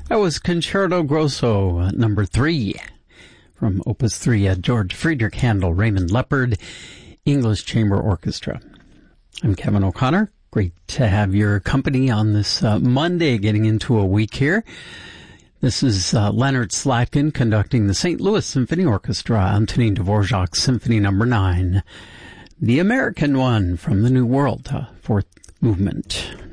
That was Concerto Grosso, number 3, from Opus 3 at George Friedrich Handel, Raymond Leopard, English Chamber Orchestra. I'm Kevin O'Connor. Great to have your company on this Monday, getting into a week here. This is Leonard Slatkin conducting the St. Louis Symphony Orchestra, Antonin Dvorak Symphony No. 9, the American one from the New World, fourth movement.